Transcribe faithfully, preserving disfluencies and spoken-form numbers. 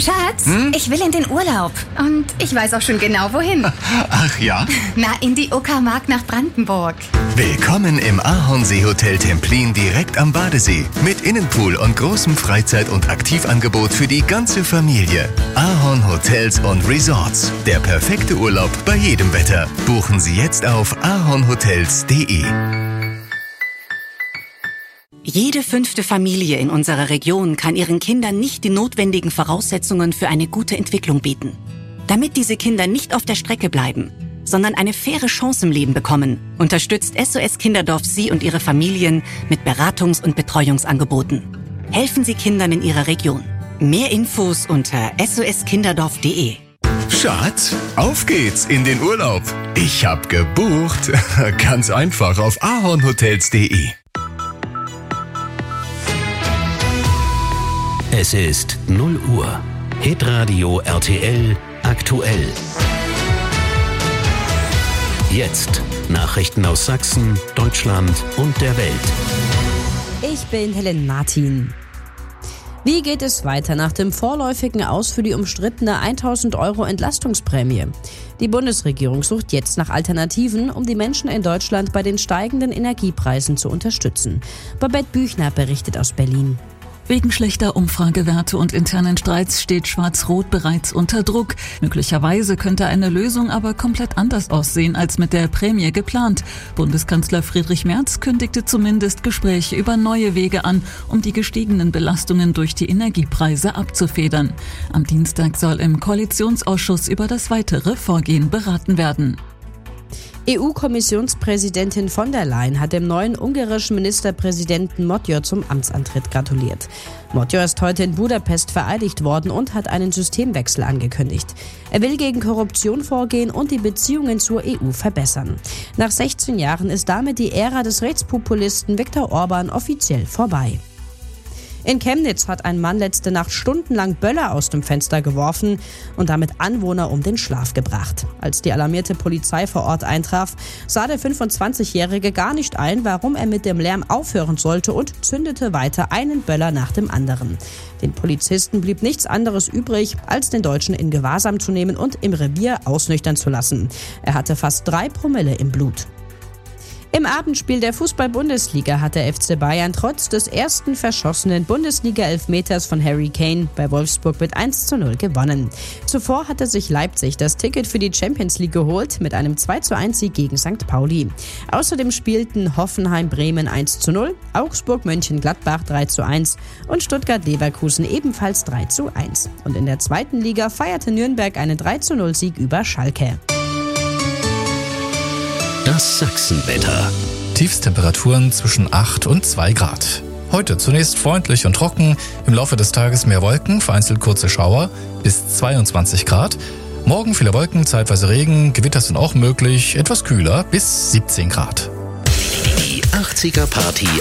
Schatz, Hm? ich will in den Urlaub. Und ich weiß auch schon genau, wohin. Ach ja? Na, in die Uckermark nach Brandenburg. Willkommen im Ahornsee-Hotel Templin direkt am Badesee. Mit Innenpool und großem Freizeit- und Aktivangebot für die ganze Familie. Ahorn Hotels und Resorts. Der perfekte Urlaub bei jedem Wetter. Buchen Sie jetzt auf ahornhotels punkt de. Jede fünfte Familie in unserer Region kann ihren Kindern nicht die notwendigen Voraussetzungen für eine gute Entwicklung bieten. Damit diese Kinder nicht auf der Strecke bleiben, sondern eine faire Chance im Leben bekommen, unterstützt S O S Kinderdorf Sie und Ihre Familien mit Beratungs- und Betreuungsangeboten. Helfen Sie Kindern in Ihrer Region. Mehr Infos unter s o s kinderdorf punkt de. Schatz, auf geht's in den Urlaub. Ich hab gebucht. Ganz einfach auf ahornhotels punkt de. Es ist null Uhr. Hitradio R T L aktuell. Jetzt Nachrichten aus Sachsen, Deutschland und der Welt. Ich bin Helen Martin. Wie geht es weiter nach dem vorläufigen Aus für die umstrittene tausend Euro Entlastungsprämie? Die Bundesregierung sucht jetzt nach Alternativen, um die Menschen in Deutschland bei den steigenden Energiepreisen zu unterstützen. Babette Büchner berichtet aus Berlin. Wegen schlechter Umfragewerte und internen Streits steht Schwarz-Rot bereits unter Druck. Möglicherweise könnte eine Lösung aber komplett anders aussehen als mit der Prämie geplant. Bundeskanzler Friedrich Merz kündigte zumindest Gespräche über neue Wege an, um die gestiegenen Belastungen durch die Energiepreise abzufedern. Am Dienstag soll im Koalitionsausschuss über das weitere Vorgehen beraten werden. E U-Kommissionspräsidentin von der Leyen hat dem neuen ungarischen Ministerpräsidenten Magyar zum Amtsantritt gratuliert. Magyar ist heute in Budapest vereidigt worden und hat einen Systemwechsel angekündigt. Er will gegen Korruption vorgehen und die Beziehungen zur E U verbessern. Nach sechzehn Jahren ist damit die Ära des Rechtspopulisten Viktor Orban offiziell vorbei. In Chemnitz hat ein Mann letzte Nacht stundenlang Böller aus dem Fenster geworfen und damit Anwohner um den Schlaf gebracht. Als die alarmierte Polizei vor Ort eintraf, sah der fünfundzwanzigjährige gar nicht ein, warum er mit dem Lärm aufhören sollte und zündete weiter einen Böller nach dem anderen. Den Polizisten blieb nichts anderes übrig, als den Deutschen in Gewahrsam zu nehmen und im Revier ausnüchtern zu lassen. Er hatte fast drei Promille im Blut. Im Abendspiel der Fußball-Bundesliga hat der F C Bayern trotz des ersten verschossenen Bundesliga-Elfmeters von Harry Kane bei Wolfsburg mit eins zu null gewonnen. Zuvor hatte sich Leipzig das Ticket für die Champions League geholt mit einem zwei zu eins Sieg gegen Sankt Pauli. Außerdem spielten Hoffenheim-Bremen eins zu null, Augsburg-Mönchengladbach drei zu eins und Stuttgart-Leverkusen ebenfalls drei zu eins. Und in der zweiten Liga feierte Nürnberg einen drei zu null Sieg über Schalke. Das Sachsenwetter. Tiefstemperaturen zwischen acht und zwei Grad. Heute zunächst freundlich und trocken, im Laufe des Tages mehr Wolken, vereinzelt kurze Schauer, bis zweiundzwanzig Grad. Morgen viele Wolken, zeitweise Regen, Gewitter sind auch möglich, etwas kühler, bis siebzehn Grad. Die achtziger Party